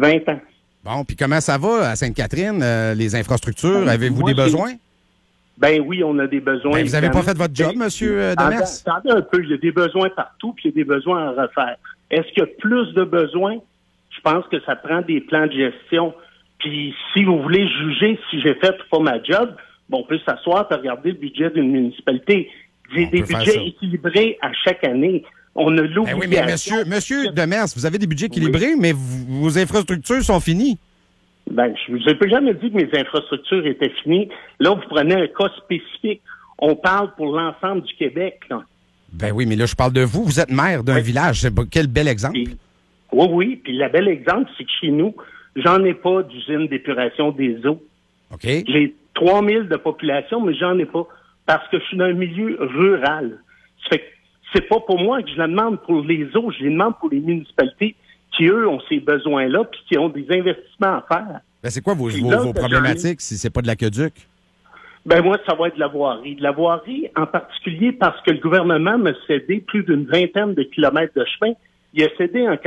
20 ans. Bon, puis comment ça va à Sainte-Catherine, les infrastructures? Avez-vous des besoins? Ben oui, on a des besoins. Ben, vous n'avez pas fait votre job, M. Demers? Attendez un peu, il y a des besoins partout, puis il y a des besoins à refaire. Est-ce qu'il y a plus de besoins? Je pense que ça prend des plans de gestion. Puis si vous voulez juger si j'ai fait ou pas ma job, bon, on peut s'asseoir et regarder le budget d'une municipalité. J'ai des budgets équilibrés à chaque année. On a l'obligation... Ben oui, mais monsieur Demers, vous avez des budgets équilibrés, mais vos infrastructures sont finies. Ben, je n'ai jamais dit que mes infrastructures étaient finies. Là, vous prenez un cas spécifique. On parle pour l'ensemble du Québec, là. Ben oui, mais là, je parle de vous. Vous êtes maire d'un village. Quel bel exemple. Oui. Puis le bel exemple, c'est que chez nous, j'en ai pas d'usine d'épuration des eaux. OK. J'ai 3000 de population, mais j'en ai pas. Parce que je suis dans un milieu rural. Ça fait que c'est pas pour moi que je la demande pour les eaux. Je les demande pour les municipalités qui, eux, ont ces besoins-là puis qui ont des investissements à faire. Ben, c'est quoi vos problématiques si c'est pas de l'aqueduc? Ben moi, ça va être de la voirie. De la voirie, en particulier parce que le gouvernement m'a cédé plus d'une vingtaine de kilomètres de chemin. Il a cédé en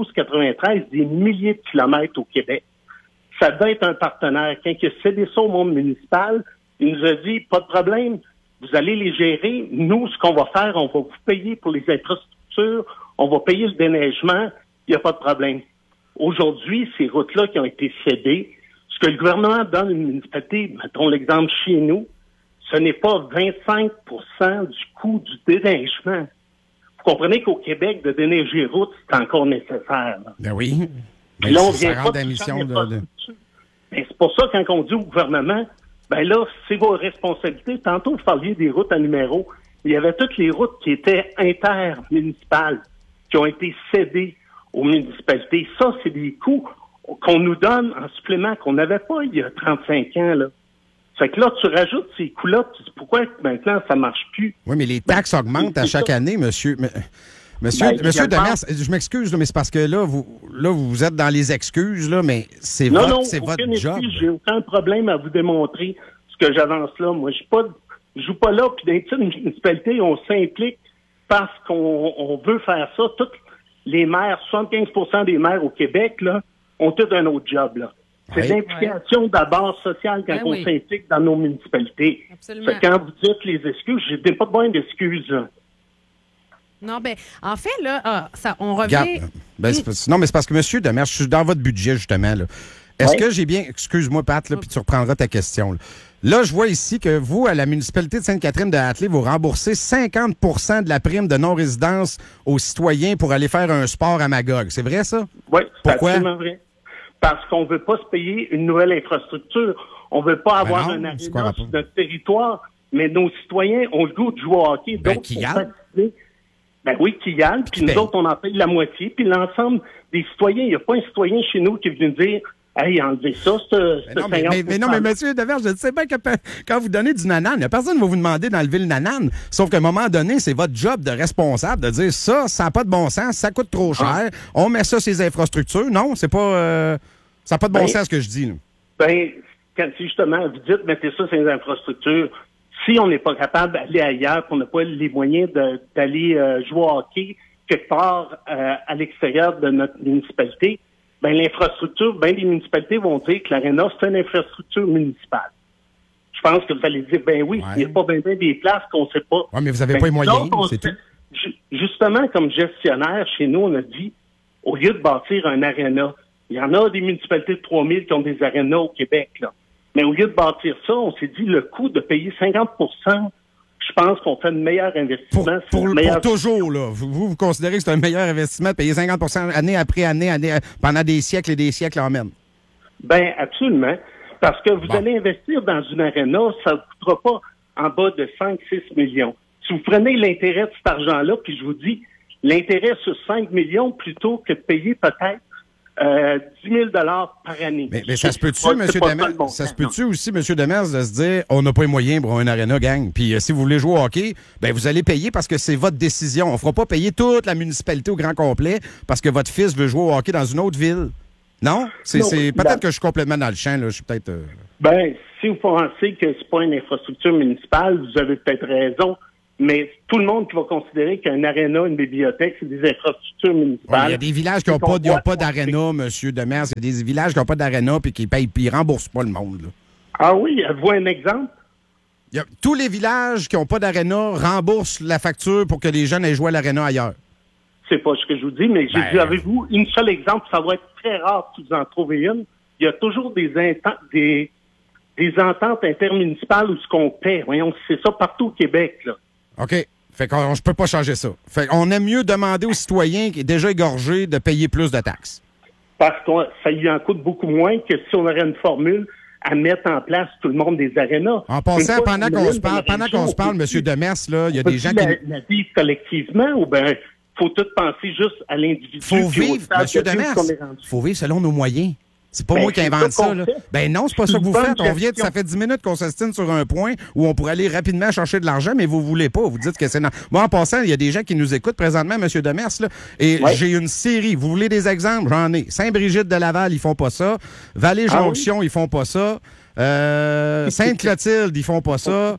92-93 des milliers de kilomètres au Québec. Ça devait être un partenaire. Quand il a cédé ça au monde municipal, il nous a dit, pas de problème, vous allez les gérer. Nous, ce qu'on va faire, on va vous payer pour les infrastructures, on va payer le déneigement, il n'y a pas de problème. Aujourd'hui, ces routes-là qui ont été cédées, ce que le gouvernement donne à une municipalité, mettons l'exemple chez nous, ce n'est pas 25 du coût du déneigement. Vous comprenez qu'au Québec, de déneiger les routes, c'est encore nécessaire. Là. Ben oui. Puis là, on vient pas pas de... Ben, c'est pour ça, quand on dit au gouvernement, ben là, c'est vos responsabilités. Tantôt, vous parliez des routes à numéro. Il y avait toutes les routes qui étaient intermunicipales, qui ont été cédées aux municipalités. Ça, c'est des coûts qu'on nous donne en supplément qu'on n'avait pas il y a 35 ans, là. Fait que là, tu rajoutes ces coûts-là, tu dis pourquoi maintenant ça marche plus? Oui, mais les taxes augmentent à chaque année, monsieur. Monsieur Demers, je m'excuse, là, mais c'est parce que là, vous êtes dans les excuses, là, mais c'est votre job. J'ai aucun problème à vous démontrer ce que j'avance là. Moi, je joue pas là, puis dans les petites municipalités, on s'implique parce qu'on veut faire ça. Toutes les maires, 75% des maires au Québec, là, ont tout un autre job, là. C'est l'implication d'abord sociale quand on s'implique dans nos municipalités. Absolument. Quand vous dites les excuses, je n'ai pas besoin d'excuses, là. Non, ben, en fait, là, on revient... Non, mais c'est parce que, monsieur Demers, je suis dans votre budget, justement, là. Est-ce que j'ai bien... Excuse-moi, Pat, là, puis tu reprendras ta question, là. Là, je vois ici que vous, à la municipalité de Sainte-Catherine de Hatley, vous remboursez 50 de la prime de non-résidence aux citoyens pour aller faire un sport à Magog. C'est vrai, ça? Oui, c'est Pourquoi? absolument vrai. Parce qu'on ne veut pas se payer une nouvelle infrastructure. On ne veut pas avoir un aréna sur notre territoire, mais nos citoyens ont le goût de jouer au hockey. Ben, qui y a? Ben oui, qui y a, puis nous autres, on en paye la moitié. Puis l'ensemble des citoyens, il n'y a pas un citoyen chez nous qui est venu dire « Hey, enlevez ça, mais non, mais monsieur Demers, je sais bien que quand vous donnez du nanan, personne ne va vous demander d'enlever le nanan. Sauf qu'à un moment donné, c'est votre job de responsable de dire ça n'a pas de bon sens, ça coûte trop cher, on met ça sur les infrastructures. Non, c'est pas... ça n'a pas de bon sens ce que je dis. Là. Ben, quand justement, vous dites mettez ça sur les infrastructures, si on n'est pas capable d'aller ailleurs, qu'on n'a pas les moyens d'aller jouer au hockey quelque part à l'extérieur de notre municipalité, ben l'infrastructure, ben les municipalités vont dire que l'aréna, c'est une infrastructure municipale. Je pense que vous allez dire, ben oui, il n'y a pas bien des places qu'on ne sait pas. Oui, mais vous n'avez pas les moyens, c'est tout. Justement, comme gestionnaire, chez nous, on a dit, au lieu de bâtir un aréna, il y en a des municipalités de 3000 qui ont des arénas au Québec, là. Mais au lieu de bâtir ça, on s'est dit, le coût de payer 50 je pense qu'on fait un meilleur investissement. Pour toujours, là. Vous considérez que c'est un meilleur investissement de payer 50 année après année, pendant des siècles et des siècles en même? Ben absolument. Parce que vous allez investir dans une aréna, ça ne coûtera pas en bas de 5-6 millions. Si vous prenez l'intérêt de cet argent-là, puis je vous dis, l'intérêt sur 5 millions plutôt que de payer peut-être 10 000 $ par année. Mais ça se peut-tu, M. Demers? Ça se peut-tu aussi, M. Demers, de se dire on n'a pas les moyens pour un aréna, gang. Puis si vous voulez jouer au hockey, ben vous allez payer parce que c'est votre décision. On ne fera pas payer toute la municipalité au grand complet parce que votre fils veut jouer au hockey dans une autre ville. Non? C'est peut-être que je suis complètement dans le champ, là. Je suis peut-être. Ben, si vous pensez que c'est pas une infrastructure municipale, vous avez peut-être raison. mais tout le monde qui va considérer qu'un aréna, une bibliothèque, c'est des infrastructures municipales. Il y a des villages qui n'ont pas d'aréna, M. Demers. Il y a des villages qui n'ont pas d'aréna puis qui payent, puis ils ne remboursent pas le monde. Là. Ah oui, avez-vous un exemple? Tous les villages qui n'ont pas d'aréna remboursent la facture pour que les jeunes aient joué à l'aréna ailleurs. C'est pas ce que je vous dis, mais j'ai dit, avez-vous un seul exemple? Ça va être très rare que vous en trouvez une. Il y a toujours des ententes intermunicipales où ce qu'on paie. Voyons, c'est ça partout au Québec, là. OK. Fait qu'on je peux pas changer ça. Fait qu'on aime mieux demander aux citoyens qui est déjà égorgé de payer plus de taxes. Parce que ça lui en coûte beaucoup moins que si on aurait une formule à mettre en place tout le monde des arénas. En passant, pendant qu'on se parle, M. Demers, là, il y a des gens qui... La vivre collectivement ou bien faut tout penser juste à l'individu? Faut vivre, M. Demers, faut vivre selon nos moyens. C'est pas moi qui invente ça. Là. Ben non, c'est pas ça que vous faites. Ça fait 10 minutes qu'on s'astine sur un point où on pourrait aller rapidement chercher de l'argent, mais vous voulez pas. Vous dites que c'est... Moi, en passant, il y a des gens qui nous écoutent présentement, M. Demers, là, et j'ai une série. Vous voulez des exemples? J'en ai. Saint-Brigitte de Laval, ils font pas ça. Vallée-Jonction, ils font pas ça. Sainte-Clotilde, ils font pas ça.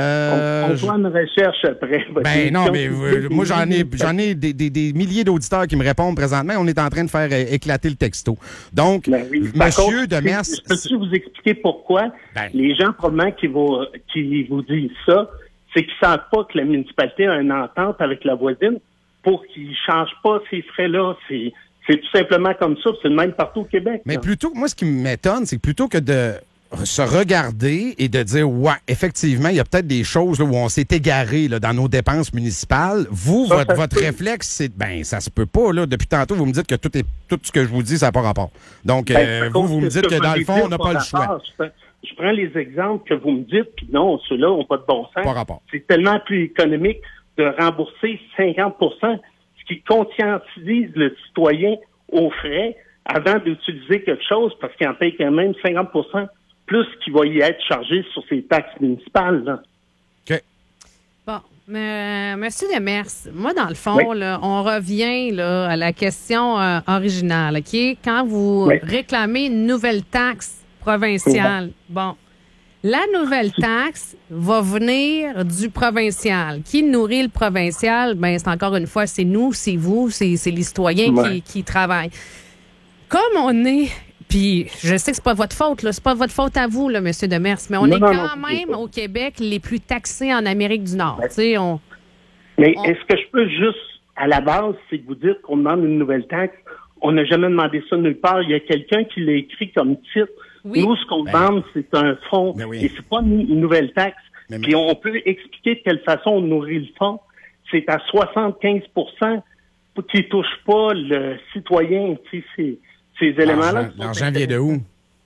On fera une recherche après. Ben non, mais moi, j'en ai des milliers d'auditeurs qui me répondent présentement. On est en train de faire éclater le texto. Donc, Monsieur Demers... Je peux vous expliquer pourquoi les gens, probablement, qui vous disent ça, c'est qu'ils ne savent pas que la municipalité a une entente avec la voisine pour qu'ils ne changent pas ces frais-là. C'est tout simplement comme ça. C'est le même partout au Québec. Mais plutôt, moi, ce qui m'étonne, c'est que plutôt que de se regarder et de dire, ouais, effectivement, il y a peut-être des choses là, où on s'est égaré là, dans nos dépenses municipales. Votre réflexe, c'est, ça se peut pas. Là. Depuis tantôt, vous me dites que tout ce que je vous dis, ça n'a pas rapport. Donc, vous me dites que dans le fond, on n'a pas le choix. Je prends les exemples que vous me dites, puis non, ceux-là n'ont pas de bon sens. Pas rapport. C'est tellement plus économique de rembourser 50 %, ce qui conscientise le citoyen aux frais avant d'utiliser quelque chose, parce qu'il en paye quand même 50 % plus qu'il va y être chargé sur ses taxes municipales. Là. OK. Bon, Monsieur Demers, moi, dans le fond, là, on revient là, à la question originale, OK? Quand vous réclamez une nouvelle taxe provinciale, bon, la nouvelle taxe va venir du provincial. Qui nourrit le provincial? Ben, c'est encore une fois, c'est nous, c'est vous, c'est les citoyens qui travaillent. Comme on est... Puis, je sais que c'est pas votre faute, là. C'est pas votre faute à vous, là, M. Demers, mais on est quand même au Québec les plus taxés en Amérique du Nord. Mais est-ce que je peux juste, à la base, c'est que vous dites qu'on demande une nouvelle taxe? On n'a jamais demandé ça nulle part. Il y a quelqu'un qui l'a écrit comme titre. Oui. Nous, ce qu'on demande, c'est un fonds. Et c'est pas une nouvelle taxe. Puis on peut expliquer de quelle façon on nourrit le fonds. C'est à 75 % qui touche pas le citoyen, ces éléments-là. L'argent vient de où?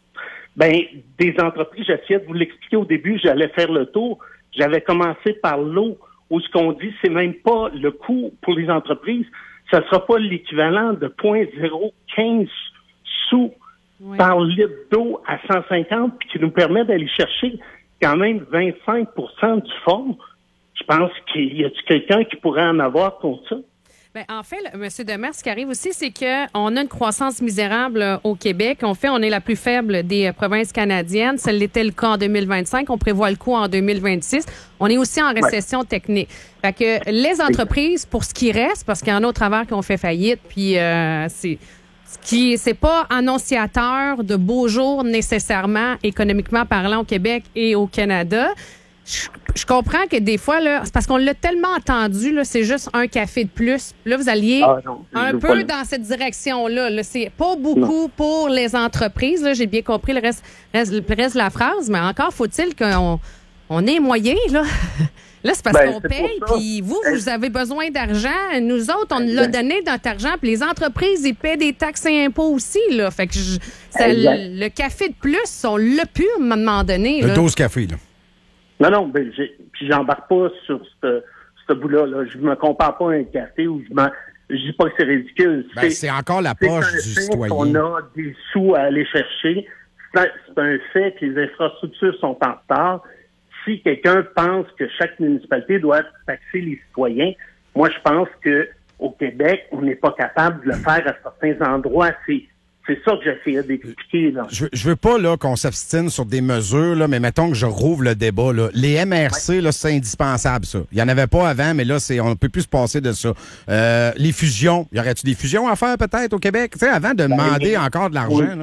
Des entreprises, j'essayais de vous l'expliquer au début, j'allais faire le tour. J'avais commencé par l'eau, où ce qu'on dit, c'est même pas le coût pour les entreprises, ça sera pas l'équivalent de 0,015 sous par litre d'eau à 150, puis qui nous permet d'aller chercher quand même 25 % du fonds. Je pense qu'il y a quelqu'un qui pourrait en avoir contre ça. Bien, en fait, M. Demers, ce qui arrive aussi, c'est qu'on a une croissance misérable au Québec. On est la plus faible des provinces canadiennes. Ça l'était le cas en 2025. On prévoit le coup en 2026. On est aussi en récession technique. Fait que les entreprises, pour ce qui reste, parce qu'il y en a au travers qui ont fait faillite, puis c'est pas annonciateur de beaux jours nécessairement, économiquement parlant, au Québec et au Canada. Je comprends que des fois, là, c'est parce qu'on l'a tellement entendu, là, c'est juste un café de plus. Là, vous alliez un peu dans cette direction-là. Là. C'est pas beaucoup pour les entreprises. Là, j'ai bien compris le reste de la phrase, mais encore faut-il qu'on ait moyen, là. Là, c'est parce qu'on paye, puis vous avez besoin d'argent. Nous autres, on l'a donné notre argent, puis les entreprises, ils paient des taxes et impôts aussi, là. Fait que le café de plus, on l'a pu à un moment donné. Le 12 cafés, là. Non, puis j'embarque pas sur ce bout-là. Là. Je me compare pas à un café où je dis pas que c'est ridicule. C'est encore la poche du citoyen. On a des sous à aller chercher. C'est un fait que les infrastructures sont en retard. Si quelqu'un pense que chaque municipalité doit taxer les citoyens, moi je pense que au Québec, on n'est pas capable de le faire à certains endroits. C'est ça que j'essayais d'expliquer, là. Je veux pas, là, qu'on s'obstine sur des mesures, là, mais mettons que je rouvre le débat, là. Les MRC, là, c'est indispensable, ça. Il y en avait pas avant, mais là, on ne peut plus se passer de ça. Les fusions. Y aurait-tu des fusions à faire, peut-être, au Québec? Tu sais, avant de demander encore de l'argent, là.